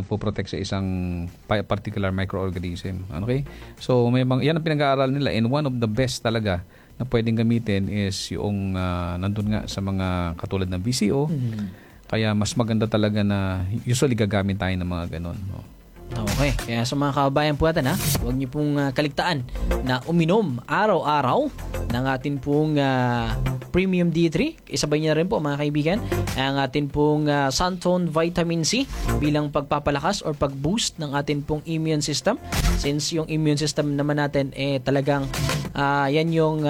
nagpo-protect sa isang particular microorganism. Okay? So yan ang pinag-aaral nila, and one of the best talaga na pwedeng gamitin is yung nandun nga sa mga katulad ng BCO. Kaya mas maganda talaga na usually gagamit tayo ng mga ganon. No? Okay, kaya sa mga kababayan po natin, huwag niyo pong kaligtaan na uminom araw-araw ng atin pong Premium D3. Isabay niyo na rin po mga kaibigan ang atin pong Santone Vitamin C bilang pagpapalakas or pag-boost ng atin pong immune system. Since yung immune system naman natin talagang yan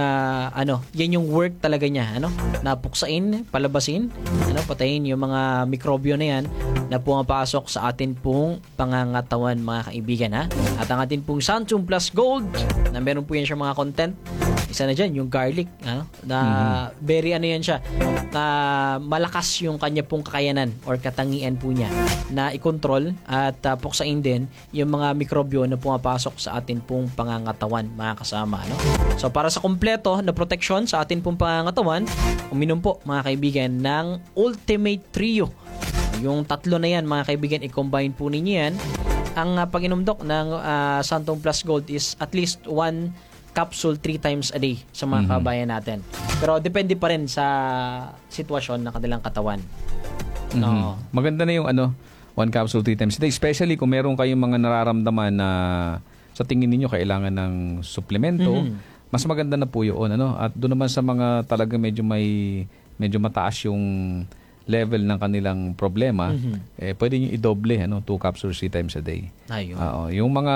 yung work talaga niya, na puksain, palabasin, patayin yung mga mikrobyo na yan na pumapasok sa atin pong pangangatawan mga kaibigan. At ang atin pong Santum Plus Gold na meron po yan siya mga content. Isa na dyan, yung garlic, na very yan siya, na malakas yung kanya pong kakayanan or katangian po niya na i-control at puksain din yung mga mikrobyo na pumapasok sa atin pong pangangatawan mga kasama. So para sa kompleto na proteksyon sa atin pong pangangatawan, uminom po mga kaibigan ng Ultimate Trio. Yung tatlo na yan mga kaibigan, i-combine po ninyo yan. Ang pag-inom ng Santum Plus Gold is at least 1 capsule 3 times a day sa mga kabayan natin. Pero depende pa rin sa sitwasyon ng kanilang katawan. No. Maganda na yung 1 capsule 3 times a day. Especially kung meron kayong mga nararamdaman na sa tingin niyo kailangan ng suplemento, mas maganda na po yun. At doon naman sa mga talaga medyo mataas yung level ng kanilang problema, pwede nyo i-doble, 2 capsules 3 times a day. Ayun. Yung mga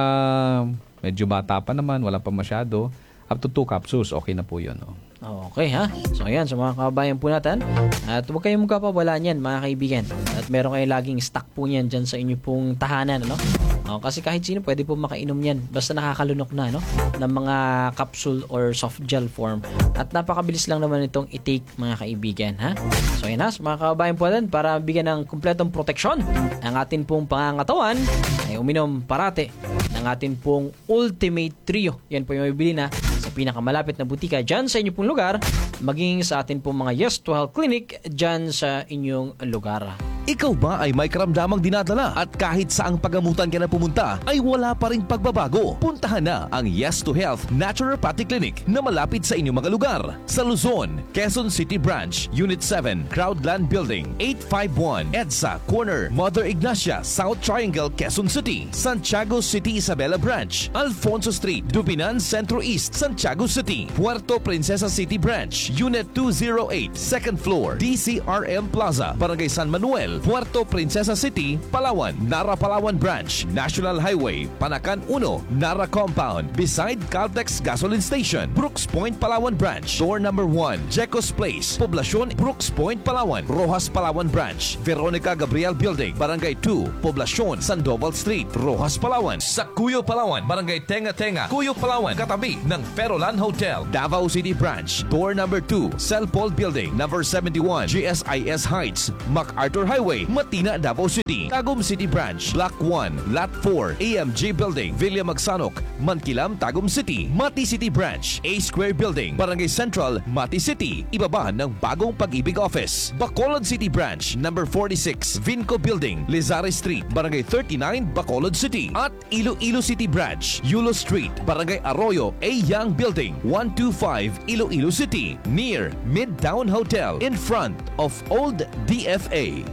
medyo bata pa naman, wala pa masyado, up to 2 capsules, okay na po yun. Okay So ayan, sa mga kababayan po natin, at huwag kayong magkapawalaan yan mga kaibigan. At meron kayong laging stock po yan dyan sa inyo pong tahanan. Kasi kahit sino pwede po makainom yan. Basta nakakalunok na ng mga capsule or soft gel form. At napakabilis lang naman itong i-take mga kaibigan. So ayan sa mga kababayan po natin, para bigyan ng kumpletong proteksyon ang atin pong pangangatawan, ay uminom parate ng atin pong Ultimate Trio. Yan po yung mabibili na sa pinakamalapit na butika dyan sa inyong pong lugar, maging sa atin pong mga Yes to Health Clinic dyan sa inyong lugar. Ikaw ba ay may karamdamang dinadala at kahit saang pagamutan ka na pumunta ay wala pa ring pagbabago? Puntahan na ang Yes to Health Naturopathy Clinic na malapit sa inyong mga lugar. Sa Luzon, Quezon City Branch, Unit 7, Crowdland Building, 851, EDSA Corner, Mother Ignacia, South Triangle, Quezon City. Santiago City Isabela Branch, Alfonso Street, Dubinan Centro East, Santiago City. Puerto Princesa City Branch, Unit 208, 2nd floor, DCRM Plaza, Barangay San Manuel, Puerto Princesa City, Palawan. Nara Palawan Branch, National Highway, Panacan 1, Nara Compound, beside Caltex Gasoline Station. Brooks Point Palawan Branch, door number 1, Jecos Place, Poblacion, Brooks Point Palawan. Rojas Palawan Branch, Veronica Gabriel Building, Barangay 2, Poblacion, Sandoval Street, Rojas Palawan. Sa Cuyo Palawan, Barangay Tenga Tenga, Cuyo Palawan, katabi ng Ferolan Hotel. Davao City Branch, door number 2, Celpol Building, number 71, GSIS Heights, MacArthur Highway, Matina, Davao City. Tagum City Branch, Block 1, Lot 4, AMG Building, Villa Magsanok, Mankilam, Tagum City. Mati City Branch, A Square Building, Barangay Central, Mati City, ibaba ng Bagong Pag-ibig Office. Bacolod City Branch, number 46, Vinco Building, Lizare Street, Barangay 39, Bacolod City. At Iloilo City Branch, Yulo Street, Barangay Arroyo, A Young Building, 125, Iloilo City, near Midtown Hotel, in front of Old DFA.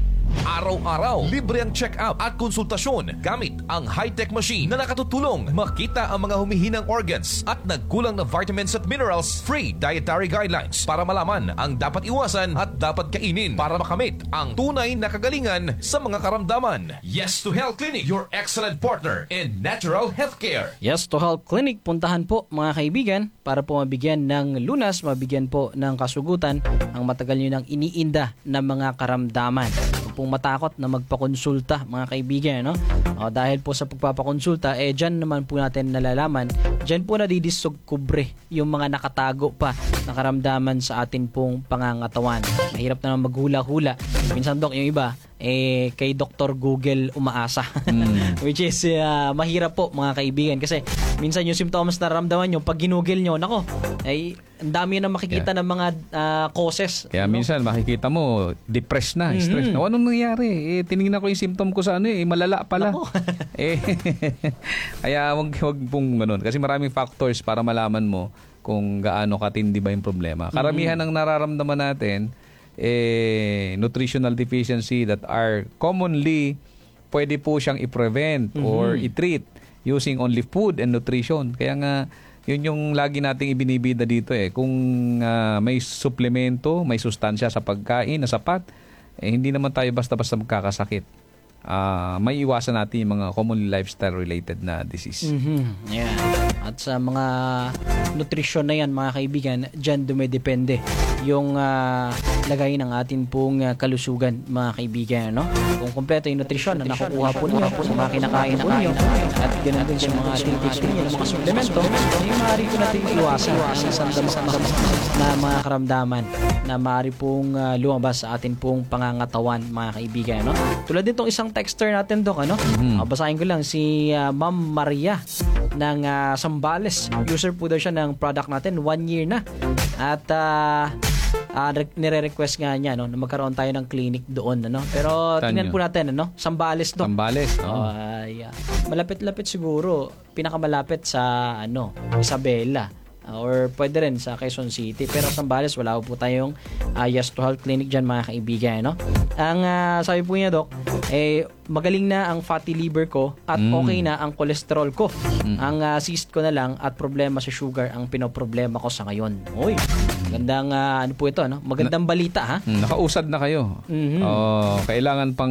Araw-araw, libre ang check-up at konsultasyon gamit ang high-tech machine na nakatutulong makita ang mga humihinang organs at nagkulang na vitamins at minerals. Free dietary guidelines para malaman ang dapat iwasan at dapat kainin para makamit ang tunay na kagalingan sa mga karamdaman. Yes to Health Clinic, your excellent partner in natural healthcare. Yes to Health Clinic, puntahan po mga kaibigan para po mabigyan ng lunas, mabigyan po ng kasugutan ang matagal nyo nang iniinda na mga karamdaman. Pong matakot na magpakonsulta mga kaibigan, dahil po sa pagpapakonsulta, dyan naman po natin nalalaman, dyan po nadidiskubre yung mga nakatago pa na karamdaman sa atin pong pangangatawan. Mahirap na maghula-hula. Minsan Dok, yung iba, kay Dr. Google umaasa. Which is mahirap po mga kaibigan kasi minsan yung symptoms na naramdaman nyo, pag ginugel nyo, nako, Ang dami na makikita ng mga causes. Kaya minsan makikita mo, depressed na, stress na. Anong nangyari? Tinignan ko yung symptom ko sa malala pala. Kaya wag pong ganun. Kasi maraming factors para malaman mo kung gaano katindi ba yung problema. Karamihan ng nararamdaman natin, nutritional deficiency that are commonly pwede po siyang i-prevent or i-treat using only food and nutrition. Kaya nga, yun yung lagi nating ibinibida dito Kung may suplemento, may sustansya sa pagkain na sapat, hindi naman tayo basta-basta magkakasakit. May iwasan natin yung mga commonly lifestyle-related na disease. Yeah. At sa mga nutrisyon na yan, mga kaibigan, dyan dumidepende yung lagay ng atin pong kalusugan, mga kaibigan. No? Kung kompleto yung nutrisyon na nakukuha po niyo sa mga kinakain po niyo, at ganoon din sa mga activities niyo, mga suplemento, yung maaari po natin iwasan ang isang na mga karamdaman na maaari pong lumabas sa atin pong pangangatawan, mga kaibigan. No? Tulad din itong isang texter natin, Dok. Basahin ko lang si Ma'am Maria ng Sambales. User po daw siya ng product natin 1 year na. At nire-request nga niya na magkaroon tayo ng clinic doon. Pero tingnan po natin, Sambales, Dok. Sambales. Malapit-lapit siguro. Pinakamalapit sa Isabela. Or pwede rin sa Quezon City. Pero sa Sambales, wala po tayong Yes to Health Clinic dyan, mga kaibigan. Ang sabi po niya, Dok, magaling na ang fatty liver ko at okay na ang cholesterol ko. Ang cyst ko na lang at problema sa sugar ang pinoproblema ko sa ngayon. Uy, magandang po ito, magandang balita, ha? Nakausad na kayo. Kailangan pang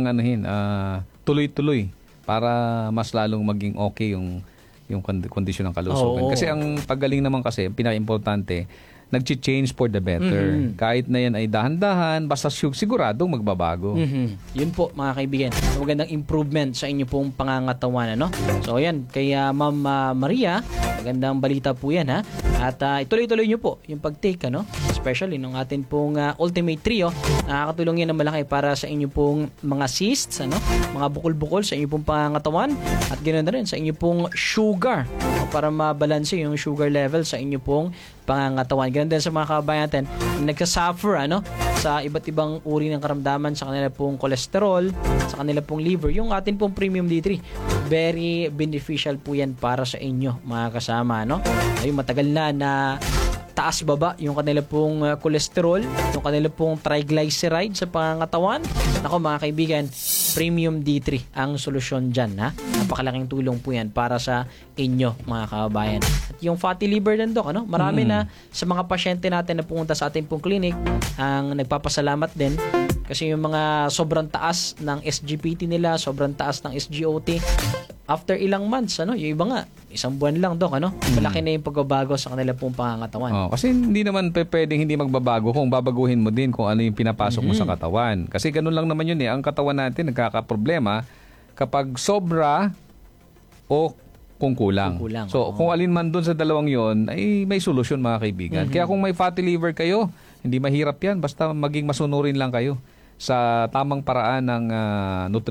tuloy-tuloy para mas lalong maging okay yung kondisyon ng kalusugan. Kasi ang paggaling naman kasi, ang pinaka-importante, nag-change for the better. Kahit na yan ay dahan-dahan, basta siguradong magbabago. Yun po, mga kaibigan. Magandang improvement sa inyo pong pangangatawan. So, yan. Kaya Ma'am Maria, magandang balita po yan, ha? At ituloy-tuloy nyo po yung pag-take, especially nung atin pong Ultimate Trio. Nakakatulong yan ng malaki para sa inyo pong mga cysts, mga bukol-bukol sa inyo pong pangangatawan. At ganoon na rin sa inyo pong sugar, para mabalanse yung sugar level sa inyo pong pangangatawan. Ganun din sa mga kababayan natin na nagsasuffer sa iba't ibang uri ng karamdaman sa kanila pong cholesterol, sa kanila pong liver. Yung atin pong Premium D3, very beneficial po yan para sa inyo, mga kasama. Ay, matagal na taas-baba yung kanila pong cholesterol, yung kanila pong triglyceride sa pangangatawan. Nako, mga kaibigan, Premium D3 ang solusyon dyan, ha? Napakalaking tulong po yan para sa inyo, mga kababayan. At yung fatty liver din, Dok, marami na sa mga pasyente natin na pumunta sa ating pong clinic ang nagpapasalamat din kasi yung mga sobrang taas ng SGPT nila, sobrang taas ng SGOT, after ilang months, yung iba nga, 1 buwan lang, Dok, malaki na yung pagbabago sa kanila pong pangangatawan. Kasi hindi naman pwedeng hindi magbabago kung babaguhin mo din kung ano yung pinapasok mo sa katawan. Kasi ganun lang naman yun Ang katawan natin nagkakaproblema kapag sobra o kung kulang. So, kung alin man dun sa dalawang yon ay may solusyon, mga kaibigan. Kaya kung may fatty liver kayo, hindi mahirap yan. Basta maging masunurin lang kayo sa tamang paraan ng nutrition.